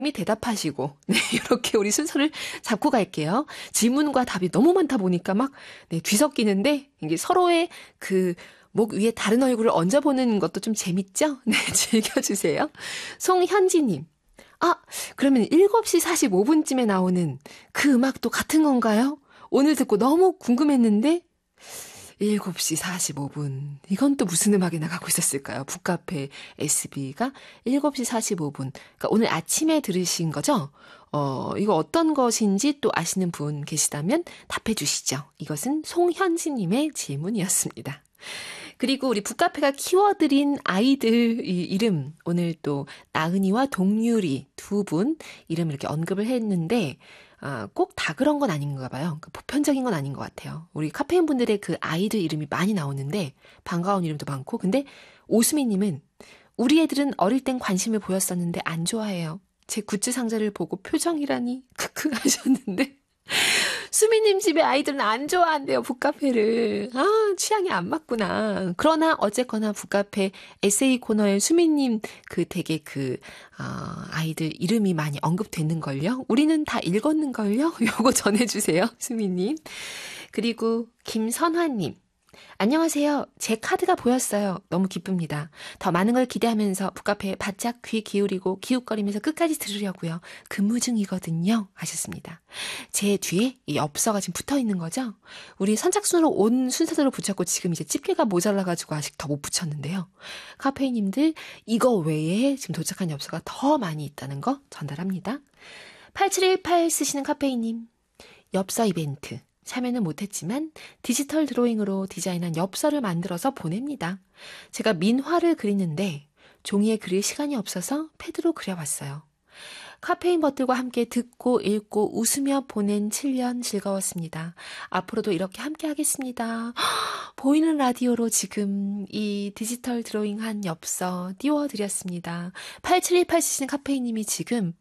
이 대답하시고, 네, 이렇게 우리 순서를 잡고 갈게요. 질문과 답이 너무 많다 보니까 막, 네, 뒤섞이는데, 이게 서로의 그, 목 위에 다른 얼굴을 얹어보는 것도 좀 재밌죠? 네, 즐겨주세요. 송현지님. 아, 그러면 7시 45분쯤에 나오는 그 음악도 같은 건가요? 오늘 듣고 너무 궁금했는데, 7시 45분. 이건 또 무슨 음악이 나가고 있었을까요? 북카페 SB가 7시 45분. 그러니까 오늘 아침에 들으신 거죠? 이거 어떤 것인지 또 아시는 분 계시다면 답해 주시죠. 이것은 송현지님의 질문이었습니다. 그리고 우리 북카페가 키워드린 아이들 이름, 오늘 또 나은이와 동유리 두 분 이름 이렇게 언급을 했는데, 꼭 다 그런 건 아닌가 봐요. 그러니까 보편적인 건 아닌 것 같아요. 우리 카페인 분들의 그 아이들 이름이 많이 나오는데, 반가운 이름도 많고, 근데 오수미님은 우리 애들은 어릴 땐 관심을 보였었는데 안 좋아해요. 제 굿즈 상자를 보고 표정이라니 크크 하셨는데, 수미님 집에 아이들은 안 좋아한대요, 북카페를. 취향이 안 맞구나. 그러나 어쨌거나 북카페 에세이 코너에 수미님 되게 아이들 이름이 많이 언급됐는걸요? 우리는 다 읽었는걸요? 요거 전해주세요, 수미님. 그리고 김선화님. 안녕하세요. 제 카드가 보였어요. 너무 기쁩니다. 더 많은 걸 기대하면서 북카페에 바짝 귀 기울이고 기웃거리면서 끝까지 들으려고요. 근무 중이거든요. 하셨습니다. 제 뒤에 이 엽서가 지금 붙어 있는 거죠? 우리 선착순으로 온 순서대로 붙였고 지금 이제 집게가 모자라가지고 아직 더 못 붙였는데요. 카페이님들 이거 외에 지금 도착한 엽서가 더 많이 있다는 거 전달합니다. 8718 쓰시는 카페이님. 엽서 이벤트. 참여는 못했지만 디지털 드로잉으로 디자인한 엽서를 만들어서 보냅니다. 제가 민화를 그리는데 종이에 그릴 시간이 없어서 패드로 그려봤어요. 카페인 버틀과 함께 듣고 읽고 웃으며 보낸 7년 즐거웠습니다. 앞으로도 이렇게 함께 하겠습니다. 보이는 라디오로 지금 이 디지털 드로잉한 엽서 띄워드렸습니다. 8718 쓰시는 카페인님이 지금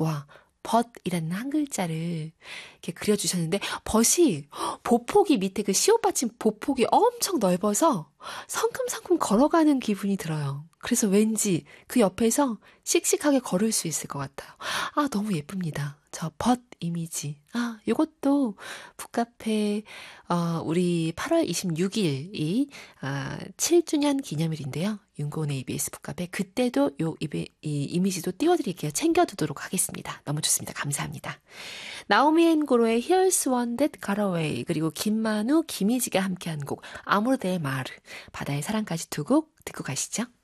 벗이라는 한 글자를 이렇게 그려주셨는데, 벗이 보폭이 밑에 그 시옷받침 보폭이 엄청 넓어서 성큼성큼 걸어가는 기분이 들어요. 그래서 왠지 그 옆에서 씩씩하게 걸을 수 있을 것 같아요. 너무 예쁩니다. 저 벗 이미지. 요것도 북카페, 우리 8월 26일이 7주년 기념일인데요. 윤고은 ABS 북카페. 그때도 이 이미지도 띄워드릴게요. 챙겨두도록 하겠습니다. 너무 좋습니다. 감사합니다. 나오미 앤 고로의 Here's One That Got Away, 그리고 김만우, 김희지가 함께한 곡 아모르 델 마르, 바다의 사랑까지 두 곡 듣고 가시죠.